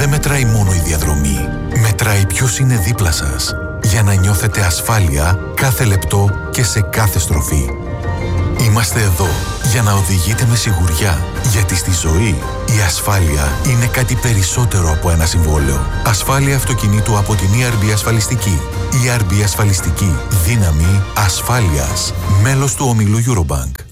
Δεν μετράει μόνο η διαδρομή. Μετράει ποιος είναι δίπλα σας, για να νιώθετε ασφάλεια κάθε λεπτό και σε κάθε στροφή. Είμαστε εδώ για να οδηγείτε με σιγουριά, γιατί στη ζωή η ασφάλεια είναι κάτι περισσότερο από ένα συμβόλαιο. Ασφάλεια αυτοκινήτου από την ERB Ασφαλιστική. ERB Ασφαλιστική. Δύναμη ασφάλειας. Μέλος του ομίλου Eurobank.